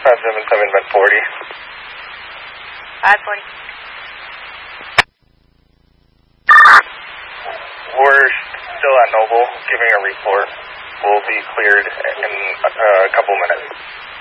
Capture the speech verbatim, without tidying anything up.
five seven seven, Ben forty. five forty. We're still at Noble, giving a report. We'll be cleared in uh, a couple minutes.